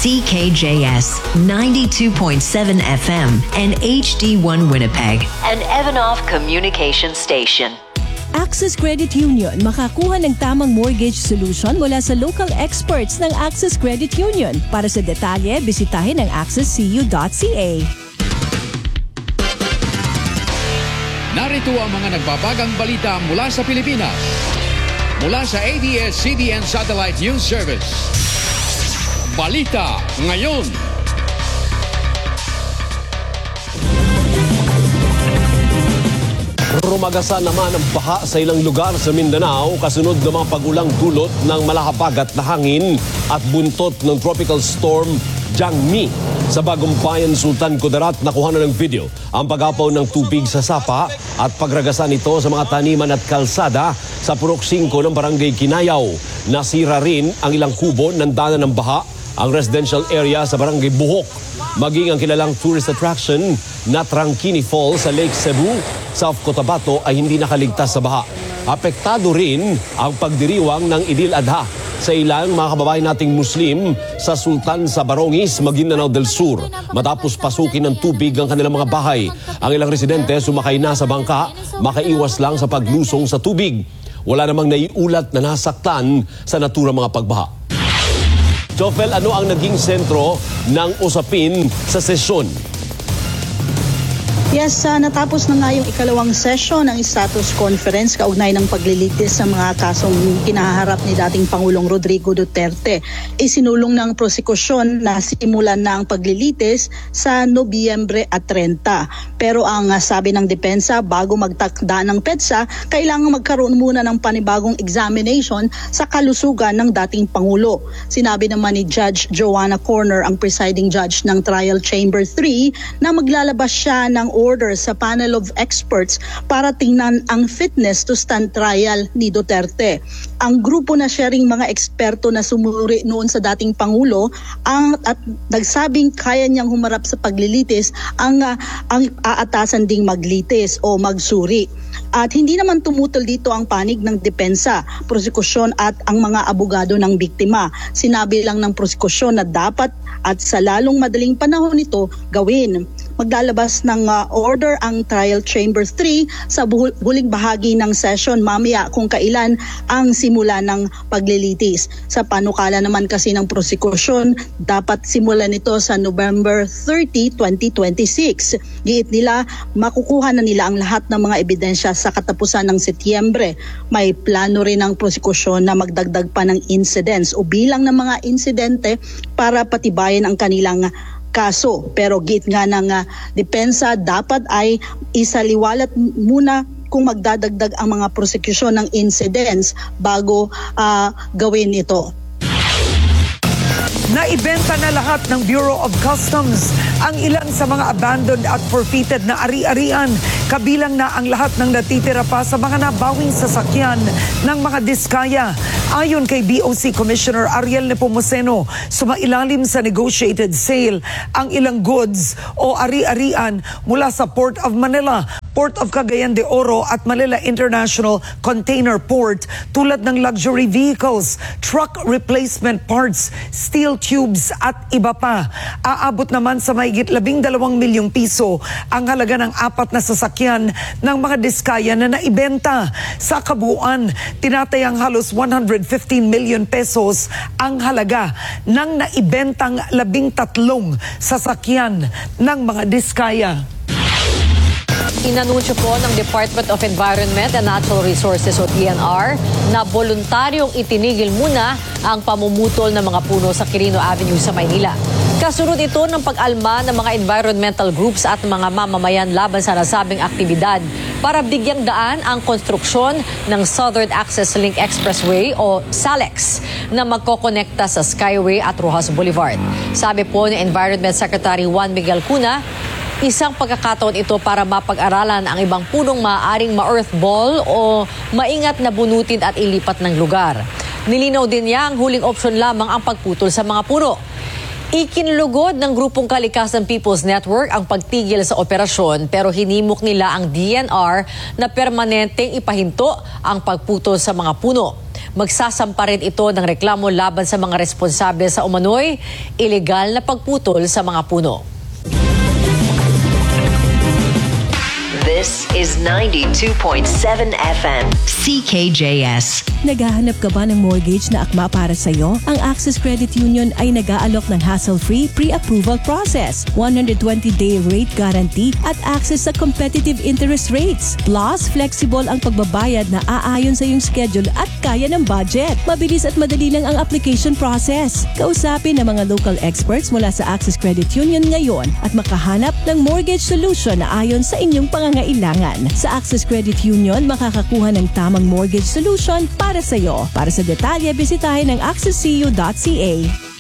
CKJS 92.7 FM and HD1 Winnipeg, an Evanoff Communication Station. Access Credit Union, makakuha ng tamang mortgage solution mula sa local experts ng Access Credit Union. Para sa detalye, bisitahin ang accesscu.ca. Narito ang mga nagbabagang balita mula sa Pilipinas. Mula sa ABS-CBN Satellite News Service. Balita ngayon. Rumagasan naman ang baha sa ilang lugar sa Mindanao kasunod ng mga pagulang dulot ng malahabagat na hangin at buntot ng tropical storm Jangmi. Sa Bagong Bayan, Sultan Kudarat, nakuha na ng video ang pag-apaw ng tubig sa sapa at pagragasan nito sa mga taniman at kalsada sa Purok 5 ng Barangay Kinayaw. Nasira rin ang ilang kubo ng daanan ng baha, ang residential area sa Barangay Buhok, maging ang kilalang tourist attraction na Trangkini Falls sa Lake Cebu, South Cotabato ay hindi nakaligtas sa baha. Apektado rin ang pagdiriwang ng Idil Adha sa ilang mga kababayan nating Muslim sa Sultan sa Barongis, Maguindanao del Sur. Matapos pasukin ng tubig ang kanilang mga bahay, ang ilang residente sumakay na sa bangka, makaiwas lang sa paglusong sa tubig. Wala namang naiulat na nasaktan sa naturang mga pagbaha. Jofel, ano ang naging sentro ng usapin sa sesyon? Yes, natapos na nga yung ikalawang session ng status conference kaugnay ng paglilitis sa mga kasong kinaharap ni dating Pangulong Rodrigo Duterte. Isinulong ng prosekusyon na simulan na ang paglilitis sa Nobyembre at 30. Pero ang sabi ng depensa, bago magtakda ng petsa, kailangan magkaroon muna ng panibagong examination sa kalusugan ng dating Pangulo. Sinabi naman ni Judge Joanna Corner, ang presiding judge ng Trial Chamber 3, na maglalabas siya ng order sa panel of experts para tingnan ang fitness to stand trial ni Duterte. Ang grupo na sharing mga eksperto na sumuri noon sa dating Pangulo at nagsabing kaya niyang humarap sa paglilitis ang aatasan ding maglitis o magsuri. At hindi naman tumutol dito ang panig ng depensa, prosekusyon at ang mga abogado ng biktima. Sinabi lang ng prosekusyon na dapat at sa lalong madaling panahon ito gawin. Maglalabas ng order ang Trial Chamber 3 sa huling bahagi ng session mamaya kung kailan ang simula ng paglilitis. Sa panukala naman kasi ng prosekusyon, dapat simulan ito sa November 30, 2026. Giit nila, makukuha na nila ang lahat ng mga ebidensya sa katapusan ng Setyembre. May plano rin ang prosekusyon na magdagdag pa ng incidents o bilang ng mga insidente para patibayin ang kanilang kaso. Pero giit nga ng depensa, dapat ay isaliwalat muna kung magdadagdag ang mga prosekusyon ng incidents bago gawin ito. Naibenta na lahat ng Bureau of Customs ang ilan sa mga abandoned at forfeited na ari-arian, kabilang na ang lahat ng natitira pa sa mga nabawing sasakyan ng mga diskaya. Ayon kay BOC Commissioner Ariel Nepomuceno, sumailalim sa negotiated sale ang ilang goods o ari-arian mula sa Port of Manila, Port of Cagayan de Oro at Manila International Container Port, tulad ng luxury vehicles, truck replacement parts, steel tubes at iba pa. Aabot naman sa mahigit 12 milyong piso ang halaga ng 4 na sasakyan ng mga diskaya na naibenta. Sa kabuuan, tinatayang halos 115 million pesos ang halaga ng naibentang 13 sasakyan ng mga diskaya. Inanunsyo po ng Department of Environment and Natural Resources o DNR na voluntaryong itinigil muna ang pamumutol ng mga puno sa Quirino Avenue sa Maynila. Kasunod ito ng pag-alma ng mga environmental groups at mga mamamayan laban sa nasabing aktibidad para bigyang daan ang konstruksyon ng Southern Access Link Expressway o SALEX na magkokonekta sa Skyway at Rojas Boulevard. Sabi po ni Environment Secretary Juan Miguel Cuna, isang pagkakataon ito para mapag-aralan ang ibang punong maaaring ma-earthball o maingat na bunutin at ilipat ng lugar. Nilinaw din niya ang huling opsyon lamang ang pagputol sa mga puno. Ikinlugod ng Grupong Kalikasan People's Network ang pagtigil sa operasyon, pero hinimok nila ang DNR na permanenteng ipahinto ang pagputol sa mga puno. Magsasampa rin ito ng reklamo laban sa mga responsable sa umano'y ilegal na pagputol sa mga puno. This is 92.7 FM, CKJS. Naghahanap ka ba ng mortgage na akma para sa'yo? Ang Access Credit Union ay nag-aalok ng hassle-free pre-approval process, 120-day rate guarantee at access sa competitive interest rates. Plus, flexible ang pagbabayad na aayon sa iyong schedule at kaya ng budget. Mabilis at madali lang ang application process. Kausapin ang mga local experts mula sa Access Credit Union ngayon at makahanap ng mortgage solution na ayon sa inyong pangangailangan. Sa Access Credit Union, makakakuha ng tamang mortgage solution para sa iyo. Para sa detalye, bisitahin ang accesscu.ca.